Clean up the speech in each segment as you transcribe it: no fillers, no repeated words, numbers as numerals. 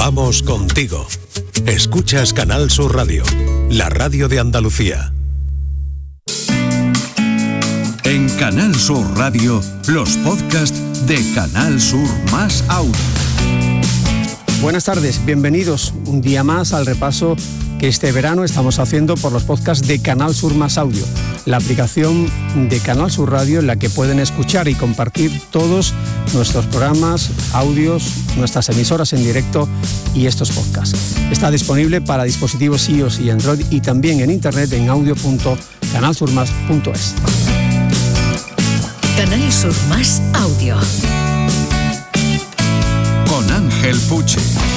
Vamos contigo. Escuchas Canal Sur Radio, la radio de Andalucía. En Canal Sur Radio, los podcasts de Canal Sur Más Audio. Buenas tardes, bienvenidos un día más al repaso que este verano estamos haciendo por los podcasts de Canal Sur Más Audio, la aplicación de Canal Sur Radio en la que pueden escuchar y compartir todos nuestros programas, audios, nuestras emisoras en directo y estos podcasts. Está disponible para dispositivos iOS y Android y también en internet en audio.canalsurmas.es. Canal Sur Más Audio. Con Ángel Puche.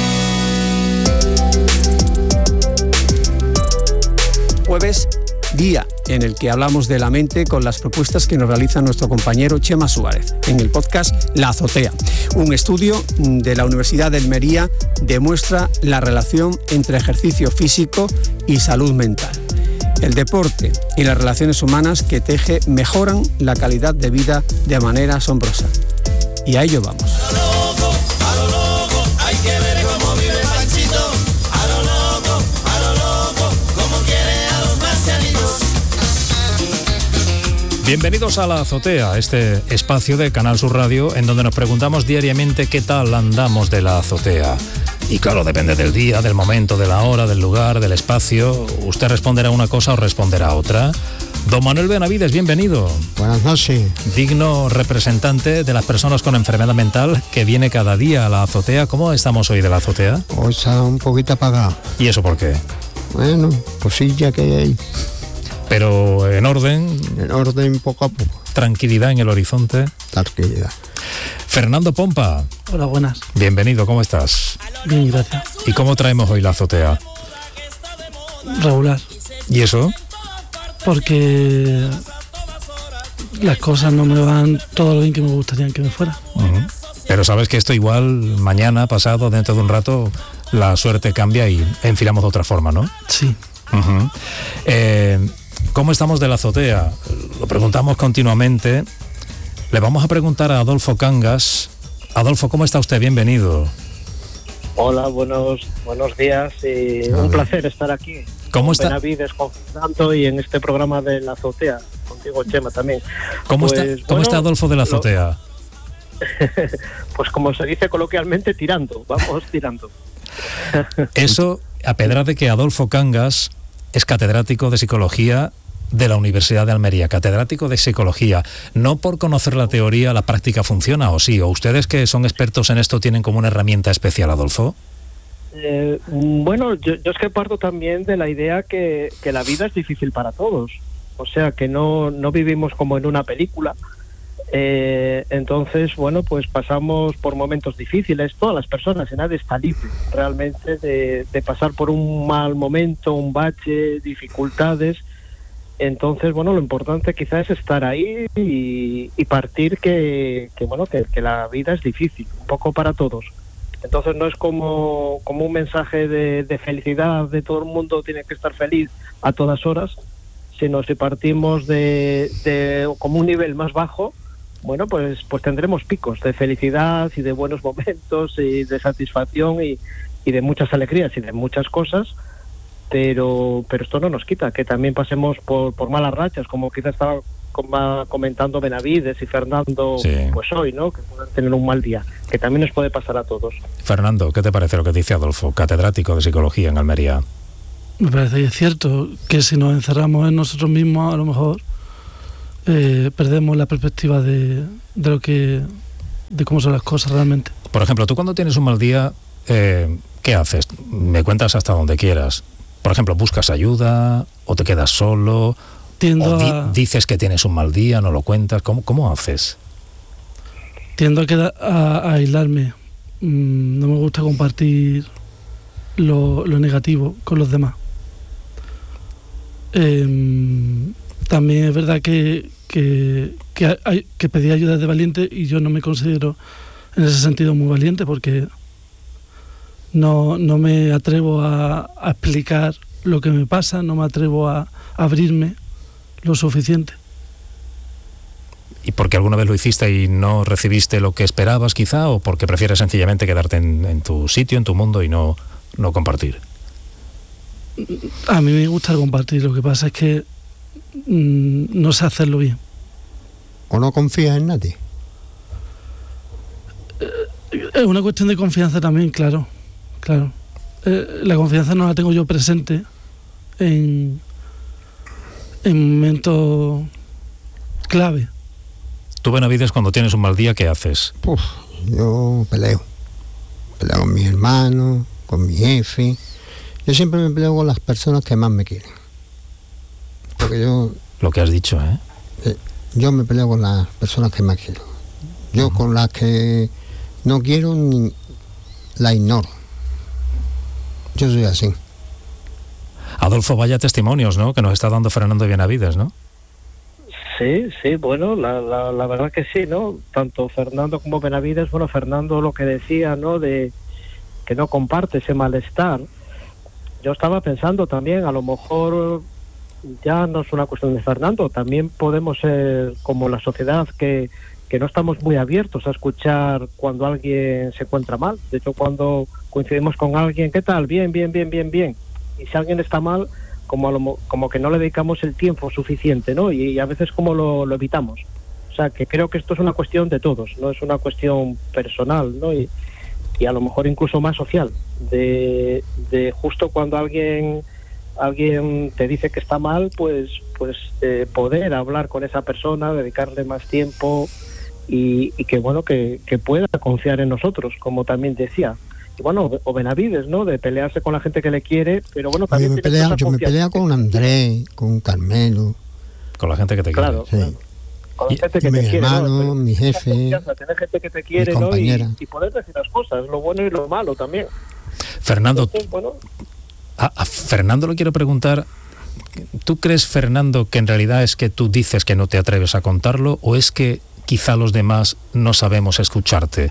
Jueves, día en el que hablamos de la mente con las propuestas que nos realiza nuestro compañero Chema Suárez en el podcast La Azotea. Un estudio de la Universidad de Almería demuestra la relación entre ejercicio físico y salud mental. El deporte y las relaciones humanas que teje mejoran la calidad de vida de manera asombrosa. Y a ello vamos. Bienvenidos a La Azotea, este espacio de Canal Sur Radio en donde nos preguntamos diariamente qué tal andamos de la azotea. Y claro, depende del día, del momento, de la hora, del lugar, del espacio. Usted responderá una cosa o responderá otra. Don Manuel Benavides, bienvenido. Buenas noches. Digno representante de las personas con enfermedad mental que viene cada día a la azotea. ¿Cómo estamos hoy de la azotea? Hoy está un poquito apagado. ¿Y eso por qué? Bueno, cosilla que hay. Pero en orden. En orden, poco a poco. Tranquilidad en el horizonte. Tranquilidad. Fernando Pompa. Hola, buenas. Bienvenido, ¿cómo estás? Bien, gracias. ¿Y cómo traemos hoy la azotea? Regular. ¿Y eso? Porque las cosas no me van todo lo bien que me gustaría que me fuera. Uh-huh. Pero sabes que esto igual mañana, pasado, dentro de un rato, la suerte cambia y enfilamos de otra forma, ¿no? Sí. Uh-huh. ¿Cómo estamos de la azotea? Lo preguntamos continuamente. Le vamos a preguntar a Adolfo Cangas. Adolfo, ¿cómo está usted? Bienvenido. Hola, buenos días y un placer estar aquí. ¿Cómo está? Benavides, con Fernando y en este programa de La Azotea, contigo Chema también. ¿Cómo está Adolfo de la azotea? Pues como se dice coloquialmente, tirando, vamos tirando. Eso a pedra de que Adolfo Cangas es catedrático de psicología de la Universidad de Almería, catedrático de psicología. No por conocer la teoría, la práctica funciona, ¿o sí? ¿O ustedes que son expertos en esto tienen como una herramienta especial, Adolfo? Bueno, yo es que parto también de la idea que la vida es difícil para todos. O sea, que no vivimos como en una película. Entonces, bueno, pues pasamos por momentos difíciles, todas las personas, y nadie está libre realmente de pasar por un mal momento, un bache, dificultades. Entonces, bueno, lo importante quizás es estar ahí y partir que la vida es difícil, un poco para todos. Entonces no es como un mensaje de felicidad, de todo el mundo tiene que estar feliz a todas horas, sino si partimos de como un nivel más bajo, bueno, pues tendremos picos de felicidad y de buenos momentos y de satisfacción y de muchas alegrías y de muchas cosas. Pero esto no nos quita que también pasemos por malas rachas, como quizás estaba comentando Benavides y Fernando, sí. Pues hoy, ¿no? Que pueden tener un mal día, que también nos puede pasar a todos. Fernando, ¿qué te parece lo que dice Adolfo, catedrático de psicología en Almería? Me parece que es cierto que si nos encerramos en nosotros mismos, a lo mejor perdemos la perspectiva de cómo son las cosas realmente. Por ejemplo, tú cuando tienes un mal día, ¿qué haces? Me cuentas hasta donde quieras. Por ejemplo, ¿buscas ayuda o te quedas solo? ¿Dices que tienes un mal día, no lo cuentas? ¿Cómo haces? Tiendo a aislarme. No me gusta compartir lo negativo con los demás. También es verdad que hay que pedir ayuda de valiente y yo no me considero en ese sentido muy valiente porque no me atrevo a explicar lo que me pasa, no me atrevo a abrirme lo suficiente. ¿Y porque alguna vez lo hiciste y no recibiste lo que esperabas quizá, o porque prefieres sencillamente quedarte en tu sitio, en tu mundo y no compartir? A mí me gusta compartir, lo que pasa es que no sé hacerlo bien. ¿O no confías en nadie? Es una cuestión de confianza también, claro. La confianza no la tengo yo presente en momentos clave. Tú, Benavides, cuando tienes un mal día, ¿qué haces? Yo peleo con mis hermanos, con mi jefe. Yo siempre me peleo con las personas que más me quieren. Porque yo... Lo que has dicho, ¿eh? Yo me peleo con las personas que más quiero. Yo con las que no quiero ni la ignoro. Yo soy así. Adolfo, vaya testimonios, ¿no?, que nos está dando Fernando Benavides, ¿no? Sí, bueno, la verdad que sí, ¿no? Tanto Fernando como Benavides, bueno, Fernando lo que decía, ¿no?, de que no comparte ese malestar. Yo estaba pensando también, a lo mejor ya no es una cuestión de Fernando, también podemos ser como la sociedad que no estamos muy abiertos a escuchar cuando alguien se encuentra mal. De hecho, cuando coincidimos con alguien, ¿qué tal? Bien. Y si alguien está mal, como que no le dedicamos el tiempo suficiente, ¿no? Y a veces como lo evitamos. O sea, que creo que esto es una cuestión de todos, no es una cuestión personal, ¿no? Y a lo mejor incluso más social, de justo cuando alguien te dice que está mal, pues poder hablar con esa persona, dedicarle más tiempo y que bueno, que pueda confiar en nosotros, como también decía. Y bueno, o Benavides, ¿no?, de pelearse con la gente que le quiere, pero bueno, también yo me peleo con Andrés, con Carmelo. Con la gente que te quiere. Claro. Con la gente que mi te quiere, hermano, ¿no? mi jefe, tener gente que te quiere, ¿no? Y poder decir las cosas, lo bueno y lo malo también. Fernando, entonces, bueno, a Fernando le quiero preguntar, ¿tú crees, Fernando, que en realidad es que tú dices que no te atreves a contarlo, o es que quizá los demás no sabemos escucharte?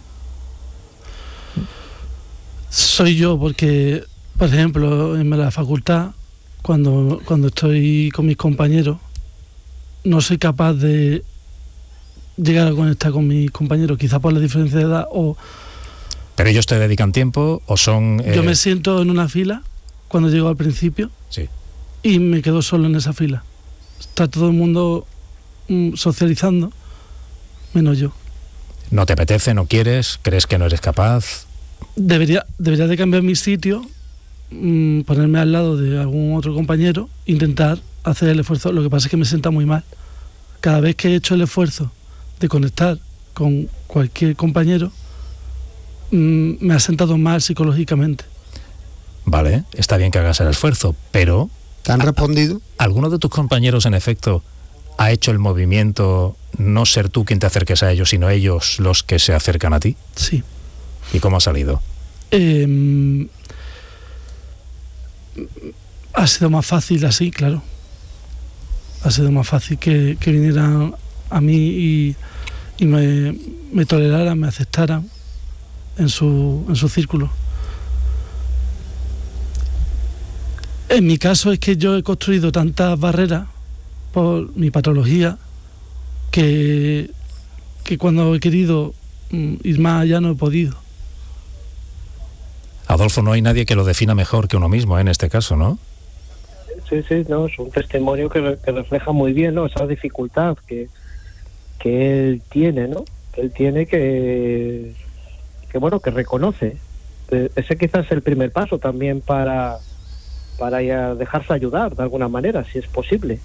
Soy yo, porque, por ejemplo, en la facultad, cuando estoy con mis compañeros, no soy capaz de llegar a conectar con mis compañeros, quizá por la diferencia de edad o... ¿Pero ellos te dedican tiempo o son...? Yo me siento en una fila cuando llego al principio, sí, y me quedo solo en esa fila. Está todo el mundo socializando, menos yo. ¿No te apetece, no quieres, crees que no eres capaz? Debería de cambiar mi sitio, ponerme al lado de algún otro compañero, intentar hacer el esfuerzo. Lo que pasa es que me sienta muy mal. Cada vez que he hecho el esfuerzo de conectar con cualquier compañero, me ha sentado mal psicológicamente. Vale, está bien que hagas el esfuerzo, pero... ¿Te han respondido? ¿Alguno de tus compañeros, en efecto, ha hecho el movimiento, no ser tú quien te acerques a ellos, sino ellos los que se acercan a ti? Sí. ¿Y cómo ha salido? Ha sido más fácil así, claro. Ha sido más fácil que vinieran a mí y me toleraran, me aceptaran en su círculo. En mi caso es que yo he construido tantas barreras por mi patología que cuando he querido ir más allá no he podido. Adolfo, no hay nadie que lo defina mejor que uno mismo, en este caso, ¿no? Sí, no, es un testimonio que refleja muy bien, ¿no?, esa dificultad que él tiene, ¿no? Que él tiene que bueno, que reconoce. Ese quizás es el primer paso también para ya dejarse ayudar de alguna manera, si es posible.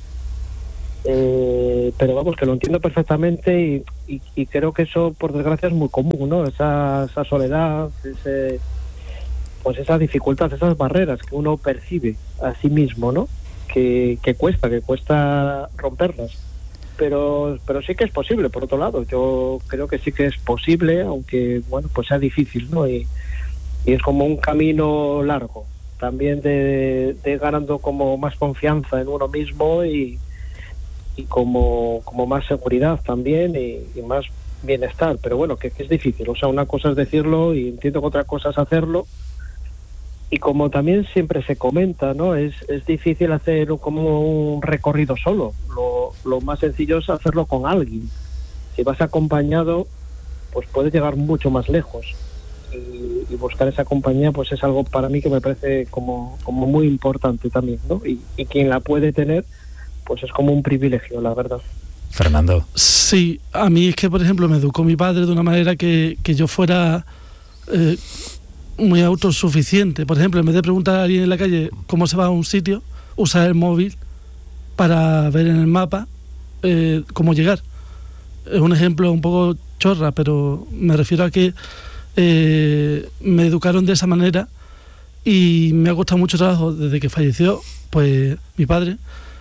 Pero vamos, que lo entiendo perfectamente y creo que eso, por desgracia, es muy común, ¿no? Esa soledad, pues esa dificultad, esas barreras que uno percibe a sí mismo, ¿no? Que cuesta romperlas. Pero sí que es posible, por otro lado. Yo creo que sí que es posible, aunque, bueno, pues sea difícil, ¿no? Y es como un camino largo, también de ganando como más confianza en uno mismo y como más seguridad también y más bienestar. Pero bueno, que es difícil. O sea, una cosa es decirlo y entiendo que otra cosa es hacerlo. Y como también siempre se comenta, ¿no? Es difícil hacer como un recorrido solo. Lo más sencillo es hacerlo con alguien. si vas acompañado, pues puedes llegar mucho más lejos. Y buscar esa compañía pues es algo para mí que me parece como muy importante también, ¿no? Y quien la puede tener pues es como un privilegio, la verdad. Fernando. Sí, a mí es que, por ejemplo, me educó mi padre de una manera que yo fuera muy autosuficiente. Por ejemplo, en vez de preguntar a alguien en la calle cómo se va a un sitio, usar el móvil para ver en el mapa cómo llegar. Es un ejemplo un poco chorra, pero me refiero a que me educaron de esa manera y me ha costado mucho trabajo desde que falleció pues mi padre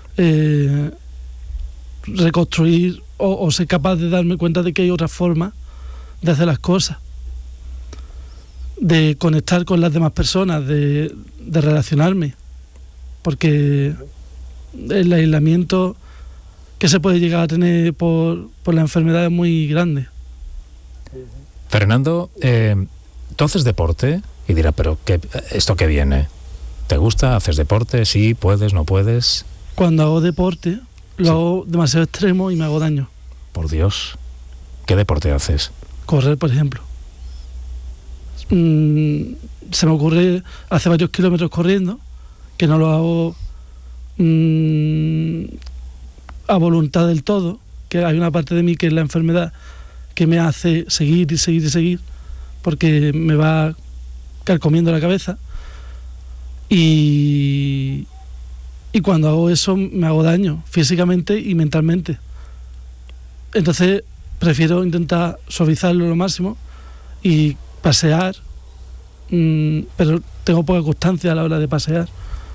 reconstruir o ser capaz de darme cuenta de que hay otra forma de hacer las cosas, de conectar con las demás personas, de relacionarme, porque el aislamiento que se puede llegar a tener por la enfermedad es muy grande. Fernando, ¿tú haces deporte? Y dirá, pero ¿esto qué viene? ¿Te gusta? ¿Haces deporte? ¿Sí? ¿Puedes? ¿No puedes? Cuando hago deporte, lo hago demasiado extremo y me hago daño. Por Dios. ¿Qué deporte haces? Correr, por ejemplo. Se me ocurre hacer varios kilómetros corriendo, que no lo hago a voluntad del todo, que hay una parte de mí que es la enfermedad que me hace seguir y seguir y seguir, porque me va carcomiendo la cabeza. Y cuando hago eso me hago daño físicamente y mentalmente. Entonces prefiero intentar suavizarlo lo máximo y pasear, pero tengo poca constancia a la hora de pasear.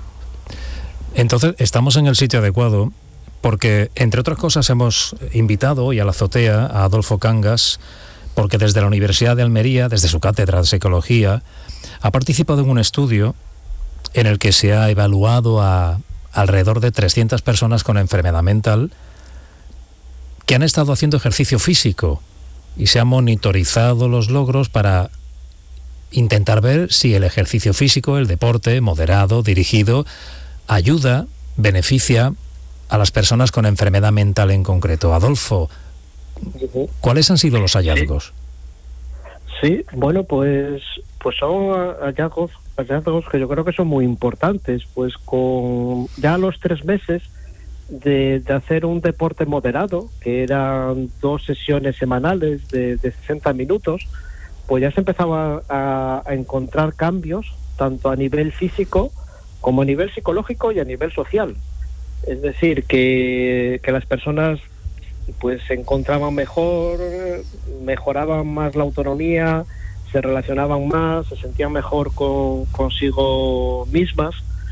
Entonces estamos en el sitio adecuado porque, entre otras cosas, hemos invitado hoy a la azotea a Adolfo Cangas, porque desde la Universidad de Almería, desde su cátedra de psicología, ha participado en un estudio en el que se ha evaluado a alrededor de 300 personas con enfermedad mental que han estado haciendo ejercicio físico y se han monitorizado los logros para intentar ver si el ejercicio físico, el deporte moderado, dirigido, ayuda, beneficia a las personas con enfermedad mental en concreto. Adolfo, ¿cuáles han sido los hallazgos? Sí, bueno, pues son hallazgos que yo creo que son muy importantes, pues con ya los 3 meses de hacer un deporte moderado, que eran 2 sesiones semanales de 60 minutos, pues ya se empezaba a encontrar cambios, tanto a nivel físico como a nivel psicológico y a nivel social. Es decir, que las personas pues se encontraban mejor, mejoraban más la autonomía, se relacionaban más, se sentían mejor consigo mismas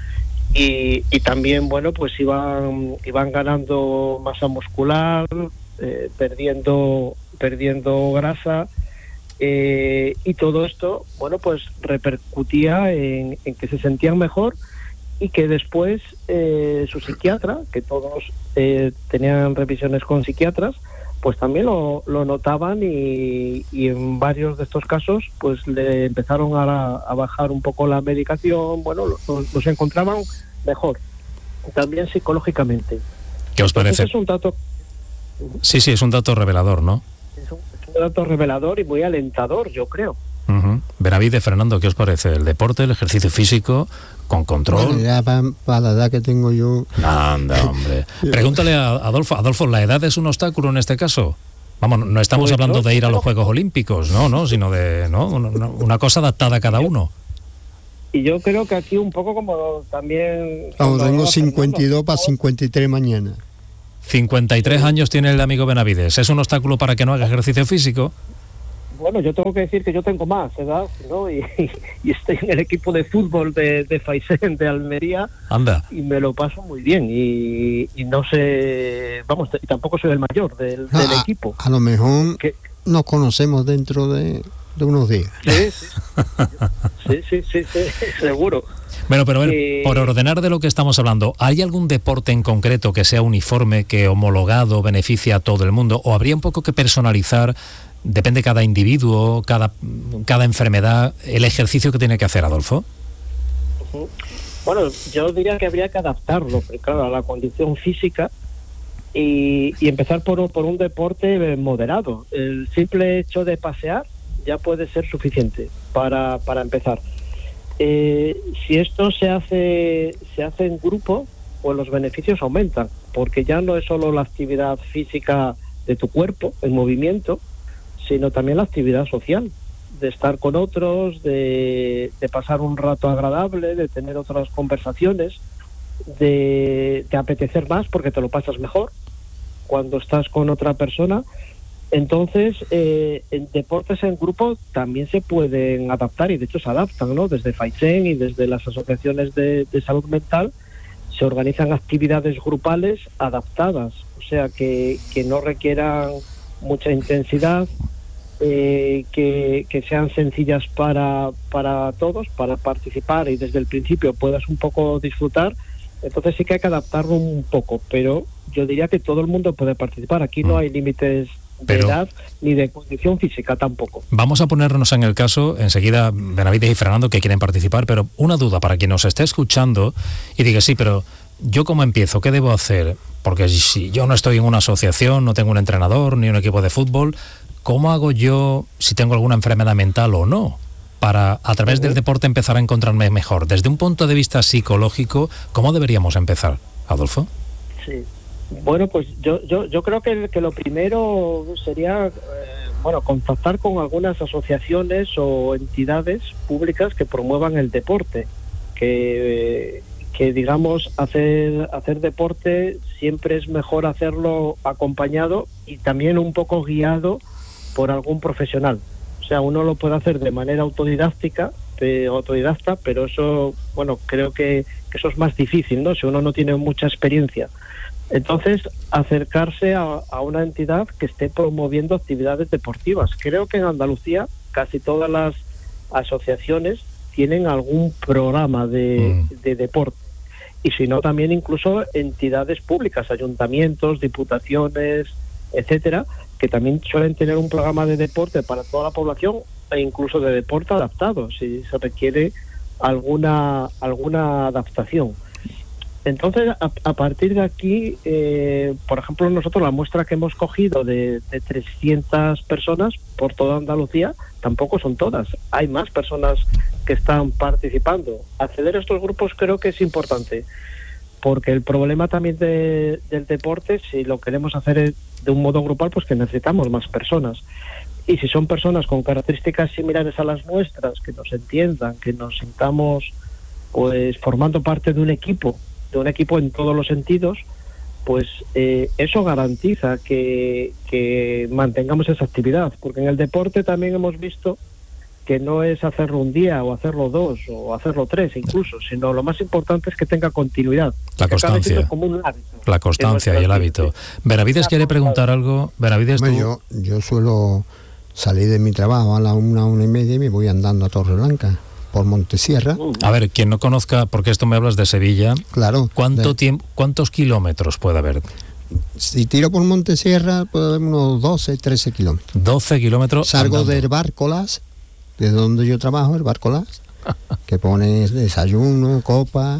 y también, bueno, pues iban ganando masa muscular, perdiendo grasa, y todo esto, bueno, pues repercutía en que se sentían mejor y que después su psiquiatra, que todos tenían revisiones con psiquiatras, pues también lo notaban y en varios de estos casos pues le empezaron a bajar un poco la medicación, bueno, los encontraban mejor, también psicológicamente. ¿Qué os parece? Es un dato... Sí, es un dato revelador, ¿no? Es un dato revelador y muy alentador, yo creo. Benavides, Fernando, ¿qué os parece? ¿El deporte, el ejercicio físico, con control? Bueno, ya para la edad que tengo yo... Anda, hombre. Pregúntale a Adolfo. Adolfo, ¿la edad es un obstáculo en este caso? Vamos, no estamos hablando de ir a los Juegos Olímpicos, no, sino de una cosa adaptada a cada uno. Y yo creo que aquí un poco como también... Vamos, tengo 52 para 53 mañana. 53 años tiene el amigo Benavides. ¿Es un obstáculo para que no haga ejercicio físico? Bueno, yo tengo que decir que yo tengo más edad, ¿no? Y estoy en el equipo de fútbol de Faisén, de Almería. Anda. Y me lo paso muy bien. Y no sé... Vamos, y tampoco soy el mayor del equipo. A lo mejor nos conocemos dentro de unos días. Sí, seguro. Bueno, pero a ver, por ordenar de lo que estamos hablando, ¿hay algún deporte en concreto que sea uniforme, que homologado beneficia a todo el mundo? ¿O habría un poco que personalizar, depende de cada individuo, cada enfermedad, el ejercicio que tiene que hacer, Adolfo? Bueno, yo diría que habría que adaptarlo, porque claro, a la condición física, y empezar por un deporte moderado. El simple hecho de pasear ya puede ser suficiente para empezar. Si esto se hace en grupo, pues los beneficios aumentan, porque ya no es solo la actividad física de tu cuerpo, el movimiento, sino también la actividad social, de estar con otros, de pasar un rato agradable, de tener otras conversaciones, de apetecer más porque te lo pasas mejor cuando estás con otra persona. Entonces, en deportes en grupo también se pueden adaptar, y de hecho se adaptan, ¿no? Desde FAISEN y desde las asociaciones de salud mental se organizan actividades grupales adaptadas, o sea, que no requieran mucha intensidad, que sean sencillas para todos, para participar, y desde el principio puedas un poco disfrutar. Entonces sí que hay que adaptarlo un poco, pero yo diría que todo el mundo puede participar. Aquí no hay límites de edad ni de condición física tampoco. Vamos a ponernos en el caso, enseguida Benavides y Fernando, que quieren participar, pero una duda para quien nos esté escuchando y diga, sí, pero ¿yo cómo empiezo? ¿Qué debo hacer? Porque si yo no estoy en una asociación, no tengo un entrenador ni un equipo de fútbol, ¿cómo hago yo, si tengo alguna enfermedad mental o no, para a través del deporte empezar a encontrarme mejor? Desde un punto de vista psicológico, ¿cómo deberíamos empezar, Adolfo? Sí. Bueno, pues yo creo que lo primero sería contactar con algunas asociaciones o entidades públicas que promuevan el deporte, que digamos hacer deporte siempre es mejor hacerlo acompañado y también un poco guiado por algún profesional. O sea, uno lo puede hacer de manera autodidacta, pero eso, creo que eso es más difícil, ¿no? Si uno no tiene mucha experiencia. Entonces, acercarse a una entidad que esté promoviendo actividades deportivas. Creo que en Andalucía casi todas las asociaciones tienen algún programa de deporte. Y si no, también incluso entidades públicas, ayuntamientos, diputaciones, etcétera, que también suelen tener un programa de deporte para toda la población e incluso de deporte adaptado, si se requiere alguna adaptación. Entonces, a partir de aquí, por ejemplo, nosotros la muestra que hemos cogido de 300 personas por toda Andalucía, tampoco son todas. Hay más personas que están participando. Acceder a estos grupos creo que es importante, porque el problema también del deporte, si lo queremos hacer de un modo grupal, pues que necesitamos más personas. Y si son personas con características similares a las nuestras, que nos entiendan, que nos sintamos pues formando parte de un equipo en todos los sentidos, pues eso garantiza que mantengamos esa actividad, porque en el deporte también hemos visto que no es hacerlo un día o hacerlo 2 o hacerlo 3 incluso, sino lo más importante es que tenga continuidad. La constancia. Como un hábito. La constancia y el hábito. Benavides quiere preguntar algo. Benavides, yo suelo salir de mi trabajo a la 1:30 y me voy andando a Torreblanca, por Montesierra. A ver, quien no conozca, porque esto me hablas de Sevilla, claro. ¿Cuántos kilómetros puede haber? Si tiro por Montesierra puede haber unos 12, 13 kilómetros. 12 kilómetros. Salgo andando del Bárcolas, de donde yo trabajo, el Bárcolas, que pone desayuno, copa,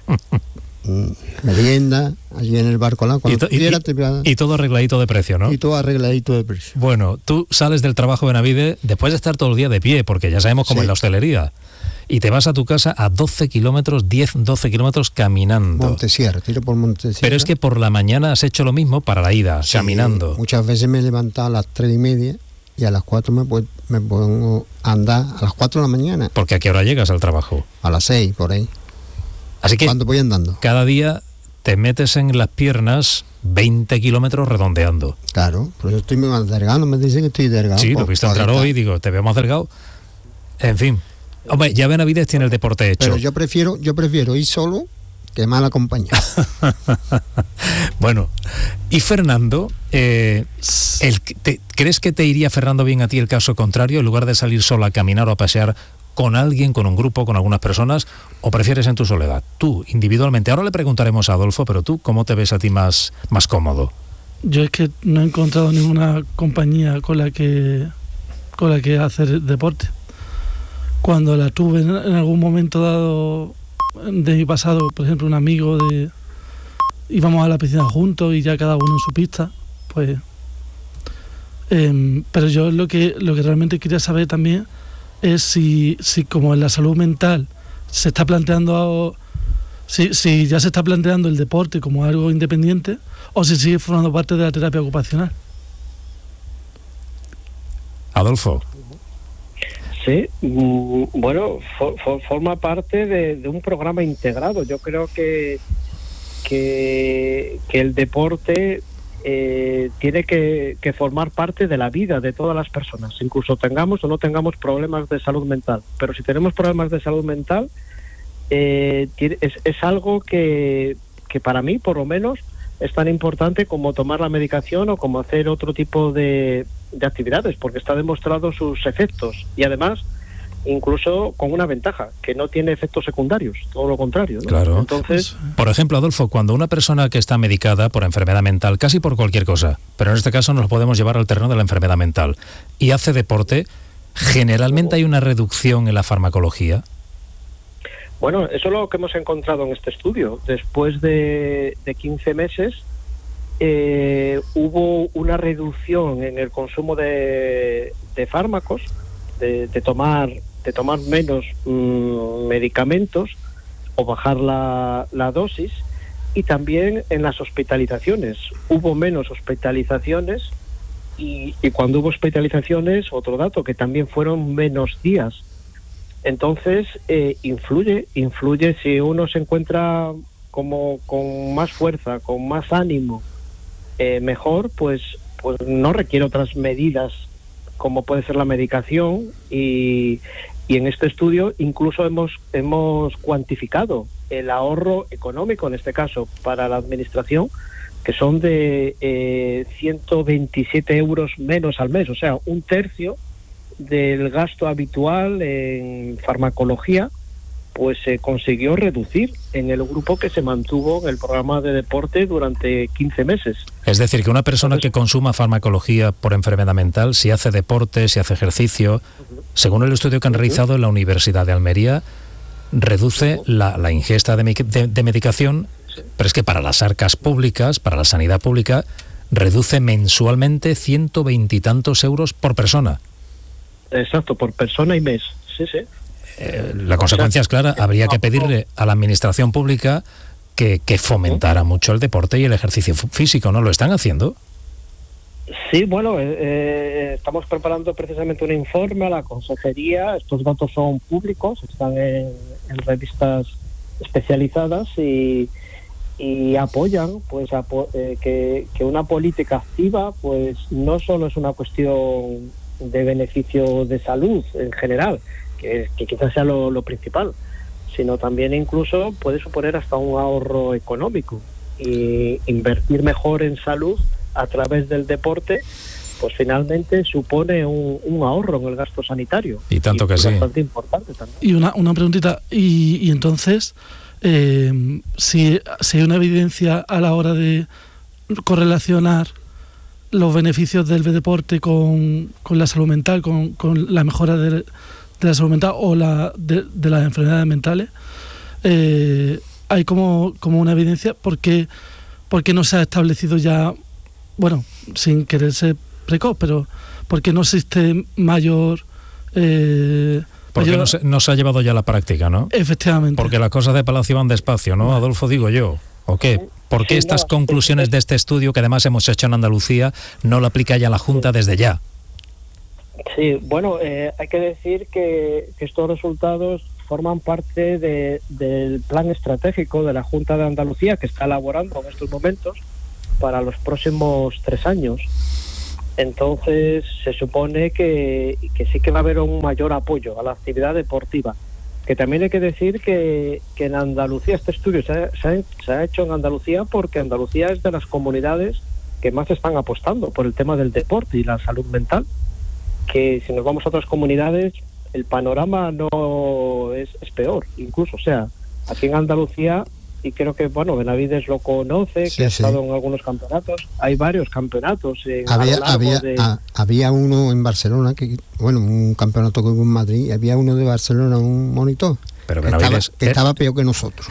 merienda, allí en el Bárcolas. Y todo arregladito de precio, ¿no? Y todo arregladito de precio. Bueno, tú sales del trabajo, Benavides, después de estar todo el día de pie, porque ya sabemos cómo es la hostelería, y te vas a tu casa a 12 kilómetros, 12 kilómetros caminando. Montesierra, tiro por Montesierra. Pero es que por la mañana has hecho lo mismo para la ida, caminando. Muchas veces me he levantado a las 3:30 y a las 4 me pongo a andar a las 4 de la mañana. ¿Porque a qué hora llegas al trabajo? A las 6, por ahí. Así que cuando voy andando, cada día te metes en las piernas 20 kilómetros redondeando. Claro, por eso estoy más delgado, me dicen que estoy delgado. Sí, lo he visto entrar hoy, digo, te veo más delgado. En fin. Hombre, ya Benavides tiene el deporte hecho. Pero yo prefiero ir solo que mal acompañado. Bueno, y Fernando, ¿crees que te iría, Fernando, bien a ti el caso contrario, en lugar de salir solo a caminar o a pasear con alguien, con un grupo, con algunas personas, o prefieres en tu soledad? Tú, individualmente. Ahora le preguntaremos a Adolfo, pero tú, ¿cómo te ves a ti más cómodo? Yo es que no he encontrado ninguna compañía con la que hacer deporte. Cuando la tuve en algún momento dado de mi pasado, por ejemplo, un amigo íbamos a la piscina juntos y ya cada uno en su pista, pues... pero yo lo que realmente quería saber también es si como en la salud mental se está planteando, si ya se está planteando el deporte como algo independiente o si sigue formando parte de la terapia ocupacional. Adolfo. Sí, bueno, forma parte de un programa integrado. Yo creo que el deporte tiene que formar parte de la vida de todas las personas, incluso tengamos o no tengamos problemas de salud mental. Pero si tenemos problemas de salud mental, es algo que para mí, por lo menos, es tan importante como tomar la medicación o como hacer otro tipo de actividades, porque está demostrado sus efectos y además incluso con una ventaja, que no tiene efectos secundarios, todo lo contrario, ¿no? Claro. Entonces, por ejemplo, Adolfo, cuando una persona que está medicada por enfermedad mental, casi por cualquier cosa, pero en este caso nos lo podemos llevar al terreno de la enfermedad mental, y hace deporte, generalmente hay una reducción en la farmacología. Bueno, eso es lo que hemos encontrado en este estudio. Después de 15 meses hubo una reducción en el consumo de fármacos, de tomar menos medicamentos o bajar la dosis, y también en las hospitalizaciones. Hubo menos hospitalizaciones y cuando hubo hospitalizaciones, otro dato, que también fueron menos días. Entonces, influye si uno se encuentra como con más fuerza, con más ánimo, mejor, pues no requiere otras medidas como puede ser la medicación, y en este estudio incluso hemos cuantificado el ahorro económico, en este caso para la administración, que son de 127 euros menos al mes, o sea, un tercio del gasto habitual en farmacología, pues se consiguió reducir en el grupo que se mantuvo en el programa de deporte durante 15 meses. Es decir, que una persona que consuma farmacología por enfermedad mental, si hace deporte, si hace ejercicio, según el estudio que han realizado en la Universidad de Almería, reduce la ingesta de medicación, pero es que para las arcas públicas, para la sanidad pública, reduce mensualmente 120 y tantos euros por persona. Exacto, por persona y mes, sí. La consecuencia es clara, habría que pedirle a la administración pública que fomentara mucho el deporte y el ejercicio físico, ¿no? ¿Lo están haciendo? Sí, bueno, estamos preparando precisamente un informe a la consejería. Estos datos son públicos, están en revistas especializadas y apoyan pues que una política activa pues no solo es una cuestión de beneficio de salud en general, que quizás sea lo principal, sino también incluso puede suponer hasta un ahorro económico, y invertir mejor en salud a través del deporte pues finalmente supone un ahorro en el gasto sanitario. Y tanto que sí. Bastante importante también. Y una preguntita, y entonces si hay una evidencia a la hora de correlacionar los beneficios del deporte con la salud mental, con la mejora de la salud mental o de las enfermedades mentales, hay como una evidencia. porque no se ha establecido ya, bueno, sin querer ser precoz, pero porque no existe mayor... porque no se ha llevado ya a la práctica, ¿no? Efectivamente. Porque las cosas de Palacio van despacio, ¿no, Adolfo, digo yo? ¿O qué? ¿Por qué estas conclusiones de este estudio, que además hemos hecho en Andalucía, no lo aplica ya la Junta desde ya? Sí, bueno, hay que decir que estos resultados forman parte del plan estratégico de la Junta de Andalucía, que está elaborando en estos momentos para los próximos 3 años. Entonces se supone que sí que va a haber un mayor apoyo a la actividad deportiva. Que también hay que decir que en Andalucía, este estudio se ha hecho en Andalucía porque Andalucía es de las comunidades que más están apostando por el tema del deporte y la salud mental. Que si nos vamos a otras comunidades, el panorama no es peor, incluso. O sea, aquí en Andalucía, y creo que, bueno, Benavides lo conoce, que ha estado en algunos campeonatos, hay varios campeonatos. Había uno en Barcelona, un campeonato que hubo en Madrid, había uno de Barcelona, un monitor, Pero Benavides, estaba peor que nosotros.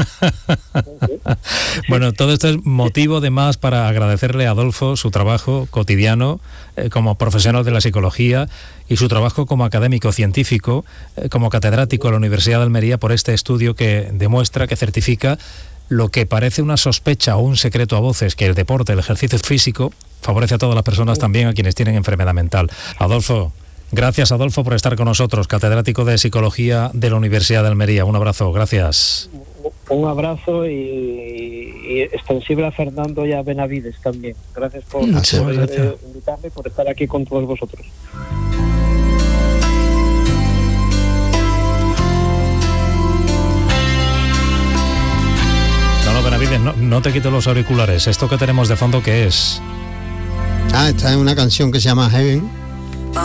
Bueno, todo esto es motivo de más para agradecerle a Adolfo su trabajo cotidiano como profesional de la psicología y su trabajo como académico científico, como catedrático de la Universidad de Almería, por este estudio que demuestra, que certifica lo que parece una sospecha o un secreto a voces, que el deporte, el ejercicio físico, favorece a todas las personas, también a quienes tienen enfermedad mental. Adolfo, gracias Adolfo por estar con nosotros, catedrático de Psicología de la Universidad de Almería. Un abrazo, gracias. Un abrazo y extensible a Fernando y a Benavides también. Gracias por invitarme, por estar aquí con todos vosotros. No, Benavides, no te quito los auriculares. ¿Esto que tenemos de fondo qué es? Esta es una canción que se llama Heaven,